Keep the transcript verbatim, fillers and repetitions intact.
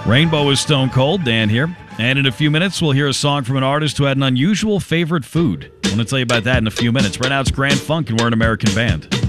Rainbow is Stone Cold. Dan here. And in a few minutes, we'll hear a song from an artist who had an unusual favorite food. I'm going to tell you about that in a few minutes. Right now, it's Grand Funk, and we're an American band.